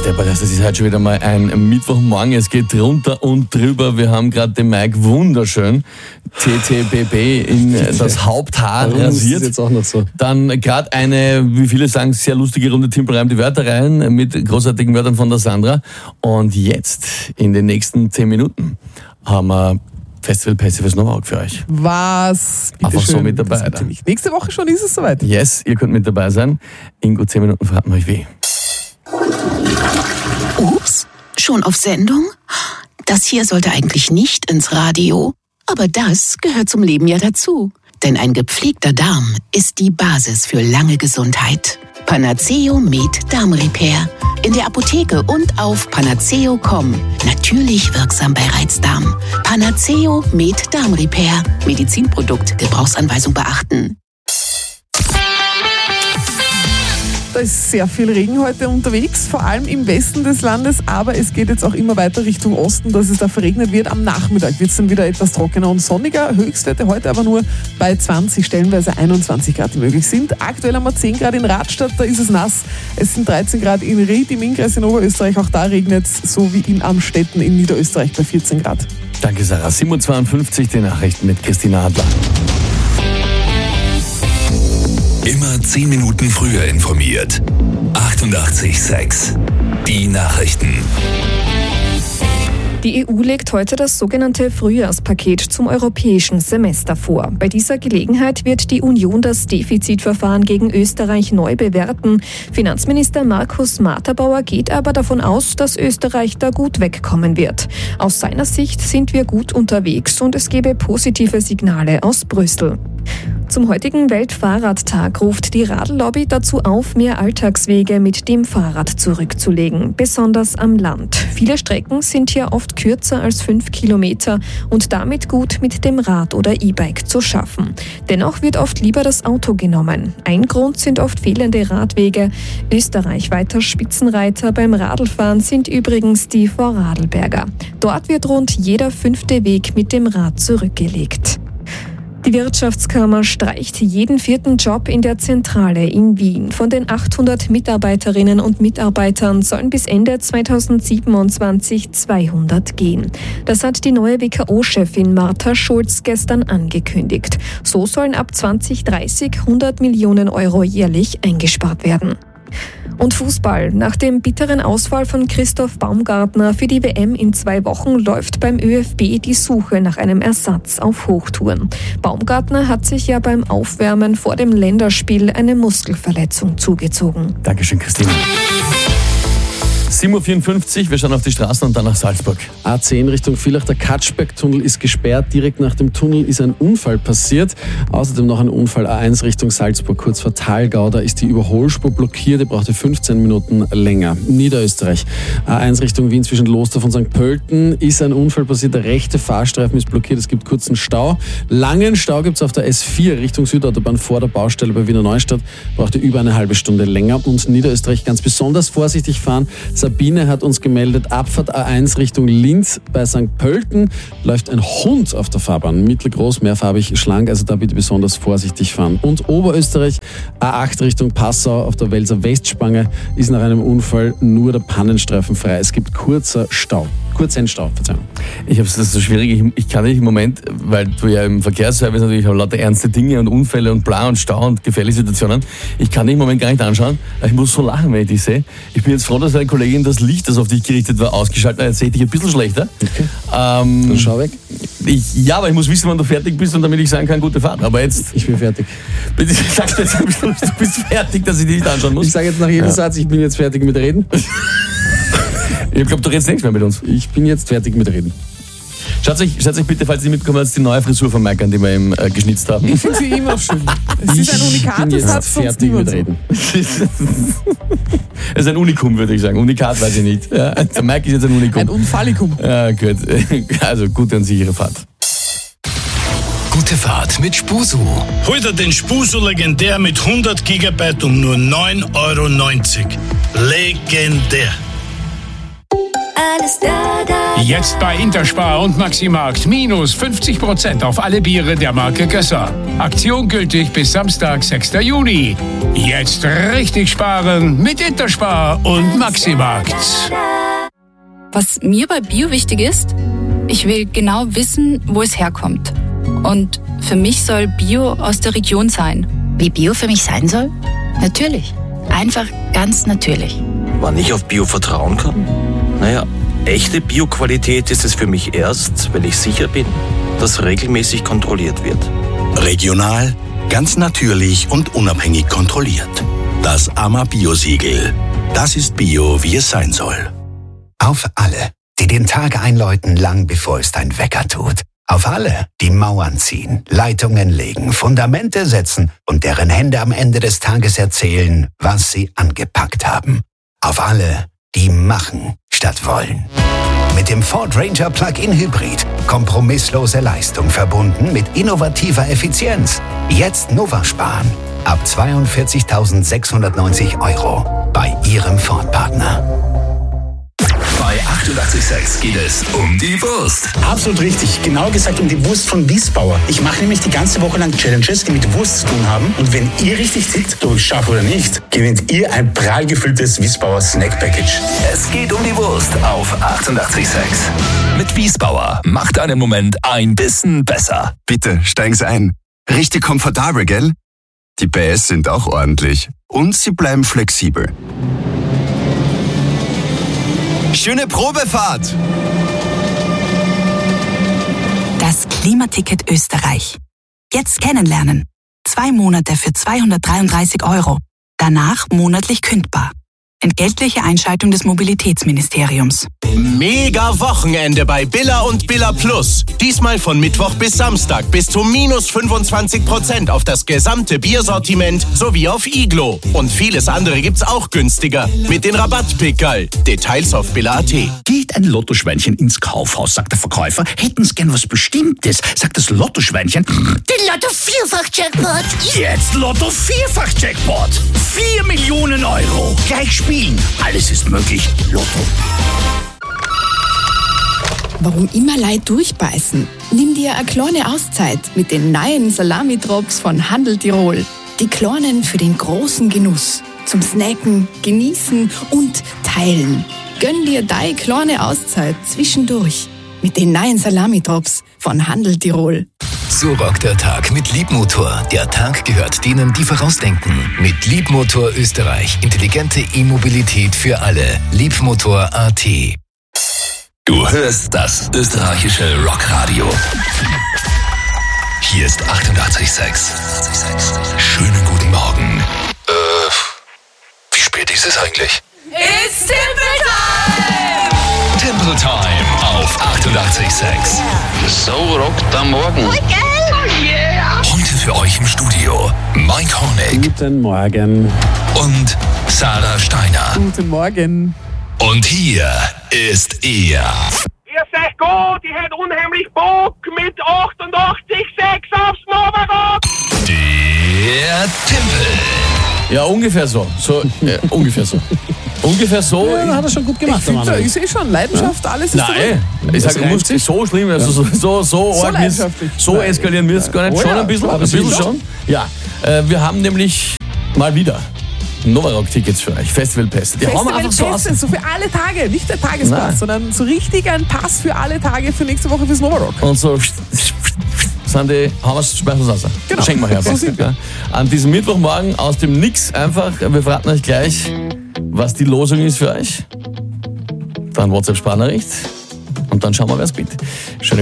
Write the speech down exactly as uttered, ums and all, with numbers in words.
Das ist heute schon wieder mal ein Mittwochmorgen. Es geht drunter und drüber. Wir haben gerade den Mike wunderschön T T B B in das Haupthaar Warum rasiert. ist das jetzt auch noch so? Dann gerade eine, wie viele sagen, sehr lustige Runde Timpel reimt die Wörter rein mit großartigen Wörtern von der Sandra. Und jetzt, in den nächsten zehn Minuten, haben wir Festivalpässe fürs Novak für euch. Was? Bitte Einfach schön. so mit dabei. Das nicht. Nächste Woche schon ist es soweit. Yes, ihr könnt mit dabei sein. In gut zehn Minuten verraten wir euch wie. Ups, schon auf Sendung? Das hier sollte eigentlich nicht ins Radio, aber das gehört zum Leben ja dazu. Denn ein gepflegter Darm ist die Basis für lange Gesundheit. Panaceo Med Darm Repair. In der Apotheke und auf panaceo punkt com. Natürlich wirksam bei Reizdarm. Panaceo Med Darm Repair. Medizinprodukt. Gebrauchsanweisung beachten. Da ist sehr viel Regen heute unterwegs, vor allem im Westen des Landes, aber es geht jetzt auch immer weiter Richtung Osten, dass es da verregnet wird. Am Nachmittag wird es dann wieder etwas trockener und sonniger. Höchstwerte heute aber nur bei zwanzig, stellenweise einundzwanzig Grad, die möglich sind. Aktuell haben wir zehn Grad in Radstadt, da ist es nass. Es sind dreizehn Grad in Ried, im Innkreis in Oberösterreich, auch da regnet es, so wie in Amstetten in Niederösterreich bei vierzehn Grad. Danke, Sarah. sieben Uhr zweiundfünfzig, die Nachrichten mit Christina Adler. Immer zehn Minuten früher informiert. achtundachtzig Komma sechs. Die Nachrichten. Die E U legt heute das sogenannte Frühjahrspaket zum europäischen Semester vor. Bei dieser Gelegenheit wird die Union das Defizitverfahren gegen Österreich neu bewerten. Finanzminister Markus Materbauer geht aber davon aus, dass Österreich da gut wegkommen wird. Aus seiner Sicht sind wir gut unterwegs und es gebe positive Signale aus Brüssel. Zum heutigen Weltfahrradtag ruft die Radllobby dazu auf, mehr Alltagswege mit dem Fahrrad zurückzulegen, besonders am Land. Viele Strecken sind hier oft kürzer als fünf Kilometer und damit gut mit dem Rad oder E-Bike zu schaffen. Dennoch wird oft lieber das Auto genommen. Ein Grund sind oft fehlende Radwege. Österreichweiter Spitzenreiter beim Radlfahren sind übrigens die Vorarlberger. Dort wird rund jeder fünfte Weg mit dem Rad zurückgelegt. Die Wirtschaftskammer streicht jeden vierten Job in der Zentrale in Wien. Von den achthundert Mitarbeiterinnen und Mitarbeitern sollen bis Ende zweitausendsiebenundzwanzig zweihundert gehen. Das hat die neue W K O-Chefin Martha Schulz gestern angekündigt. So sollen ab zwanzig dreißig hundert Millionen Euro jährlich eingespart werden. Und Fußball. Nach dem bitteren Ausfall von Christoph Baumgartner für die W M in zwei Wochen läuft beim ÖFB die Suche nach einem Ersatz auf Hochtouren. Baumgartner hat sich ja beim Aufwärmen vor dem Länderspiel eine Muskelverletzung zugezogen. Dankeschön, Christine. sieben Uhr vierundfünfzig, wir schauen auf die Straßen und dann nach Salzburg. A zehn Richtung Villach, der Katschberg-Tunnel ist gesperrt. Direkt nach dem Tunnel ist ein Unfall passiert. Außerdem noch ein Unfall A eins Richtung Salzburg, kurz vor Thalgau. Da ist die Überholspur blockiert, die brauchte fünfzehn Minuten länger. Niederösterreich, A eins Richtung Wien zwischen Lostorf und Sankt Pölten ist ein Unfall passiert. Der rechte Fahrstreifen ist blockiert, es gibt kurzen Stau. Langen Stau gibt es auf der S vier Richtung Südautobahn vor der Baustelle bei Wiener Neustadt. Brauchte über eine halbe Stunde länger. Und Niederösterreich ganz besonders vorsichtig fahren. Sabine hat uns gemeldet, Abfahrt A eins Richtung Linz bei Sankt Pölten läuft ein Hund auf der Fahrbahn. Mittelgroß, mehrfarbig, schlank, also da bitte besonders vorsichtig fahren. Und Oberösterreich, A acht Richtung Passau auf der Welser Westspange ist nach einem Unfall nur der Pannenstreifen frei. Es gibt kurzer Stau. Kurzen Stau, Verzeihung. Ich habe es so schwierig, ich, ich kann nicht im Moment, weil du ja im Verkehrsservice natürlich auch lauter ernste Dinge und Unfälle und bla und Stau und gefährliche Situationen, ich kann dich im Moment gar nicht anschauen, ich muss so lachen, wenn ich dich sehe. Ich bin jetzt froh, dass deine Kollegin das Licht, das auf dich gerichtet war, ausgeschaltet hat. Jetzt sehe ich dich ein bisschen schlechter. Okay. Ähm, Dann schau weg. Ich, ja, aber ich muss wissen, wann du fertig bist und damit ich sagen kann, gute Fahrt. Aber jetzt... Ich bin fertig. Bitte sag jetzt, du bist fertig, dass ich dich nicht anschauen muss. Ich sage jetzt nach jedem ja. Satz, ich bin jetzt fertig mit Reden. Ich glaube, du redest nichts mehr mit uns. Ich bin jetzt fertig mit Reden. Schaut euch, schaut euch bitte, falls ihr mitbekommen habt, die neue Frisur von Mike, an die wir ihm äh, geschnitzt haben. Ich finde sie immer schön. Es ist ein Unikat, das hat sonst fertig niemand mit so. Reden. Es ist ein Unikum, würde ich sagen. Unikat weiß ich nicht. Ja, der Mike ist jetzt ein Unikum. Ein Unfallikum. Ja, gut. Also gute und sichere Fahrt. Gute Fahrt mit Spusu. Hol dir den Spusu legendär mit hundert Gigabyte um nur neun Euro neunzig. Legendär. alles da, da. Jetzt bei Interspar und Maximarkt minus fünfzig Prozent auf alle Biere der Marke Gösser. Aktion gültig bis Samstag, sechster Juni. Jetzt richtig sparen mit Interspar und Maximarkt. Was mir bei Bio wichtig ist, ich will genau wissen, wo es herkommt. Und für mich soll Bio aus der Region sein. Wie Bio für mich sein soll? Natürlich. Einfach ganz natürlich. Wann ich auf Bio vertrauen kann? Naja, echte Bio-Qualität ist es für mich erst, wenn ich sicher bin, dass regelmäßig kontrolliert wird. Regional, ganz natürlich und unabhängig kontrolliert. Das A M A Bio-Siegel. Das ist Bio, wie es sein soll. Auf alle, die den Tag einläuten, lang bevor es dein Wecker tut. Auf alle, die Mauern ziehen, Leitungen legen, Fundamente setzen und deren Hände am Ende des Tages erzählen, was sie angepackt haben. Auf alle, die machen statt wollen. Mit dem Ford Ranger Plug-in Hybrid. Kompromisslose Leistung verbunden mit innovativer Effizienz. Jetzt Nova sparen. Ab zweiundvierzigtausendsechshundertneunzig Euro bei Ihrem Ford-Partner. Bei achtundachtzig Komma sechs geht es um die Wurst. Absolut richtig. Genau gesagt um die Wurst von Wiesbauer. Ich mache nämlich die ganze Woche lang Challenges, die mit Wurst zu tun haben. Und wenn ihr richtig tickt, ob ich schaffe oder nicht, gewinnt ihr ein prall gefülltes Wiesbauer Snack Package. Es geht um die Wurst auf achtundachtzig Komma sechs. Mit Wiesbauer macht einen Moment ein bisschen besser. Bitte, steigen Sie ein. Richtig komfortabel, gell? Die P S sind auch ordentlich. Und sie bleiben flexibel. Schöne Probefahrt! Das Klimaticket Österreich. Jetzt kennenlernen. Zwei Monate für zweihundertdreiunddreißig Euro. Danach monatlich kündbar. Entgeltliche Einschaltung des Mobilitätsministeriums. Mega Wochenende bei Billa und Billa Plus. Diesmal von Mittwoch bis Samstag bis zu minus fünfundzwanzig Prozent auf das gesamte Biersortiment sowie auf Iglo. Und vieles andere gibt's auch günstiger mit den Rabattpickerl. Details auf billa punkt at. Geht ein Lottoschweinchen ins Kaufhaus, sagt der Verkäufer. Hätten's gern was Bestimmtes, sagt das Lottoschweinchen. Den Lotto-Vierfach-Jackpot. Jetzt Lotto-Vierfach-Jackpot. Vier Millionen Euro. Gleich spielen. Alles ist möglich. Lotto. Warum immer Leid durchbeißen? Nimm dir eine kleine Auszeit mit den neuen Salami-Drops von Handel Tirol. Die kleinen für den großen Genuss. Zum Snacken, Genießen und Teilen. Gönn dir deine kleine Auszeit zwischendurch mit den neuen Salami-Drops von Handel Tirol. So rockt der Tag mit Liebmotor. Der Tag gehört denen, die vorausdenken. Mit Liebmotor Österreich. Intelligente E-Mobilität für alle. Liebmotor punkt at. Du hörst das österreichische Rockradio. Hier ist achtundachtzig Komma sechs. Schönen guten Morgen. Äh, wie spät ist es eigentlich? It's Timber Time! Timber Time auf achtundachtzig Komma sechs. So rockt am Morgen. Oh, geil! Oh yeah! Heute für euch im Studio Mike Hornig. Guten Morgen. Und Sarah Steiner. Guten Morgen. Und hier ist er. Ihr seid gut, ich hätte unheimlich Bock mit achtundachtzig Komma sechs aufs Novarock. Der Timpel. Ja, ungefähr so. so äh, ungefähr so. Ungefähr so. Ja, hat er schon gut gemacht. Ich, find, ich sehe schon, Leidenschaft, ja? Alles ist Nein, drin. Ich sage, muss nicht so schlimm, also so, so, so, so, arg ist, so Nein. eskalieren wir es gar nicht. Oh, schon ja. ein bisschen, Aber ein bisschen schon. schon. Ja, äh, wir haben nämlich mal wieder Novarock-Tickets für euch, Festivalpässe. Die haben wir einfach so aus. Festivalpässe, so für alle Tage, nicht der Tagespass, Nein. sondern so richtig ein Pass für alle Tage für nächste Woche fürs Novarock. Und so sind die, haben wir es, schmeißen wir es raus. Genau. Schenken wir her. So sind wir. Ja. An diesem Mittwochmorgen aus dem Nix einfach, wir verraten euch gleich, was die Losung ist für euch. Dann WhatsApp-Sprachnachricht und dann schauen wir, wer es bietet. Schöne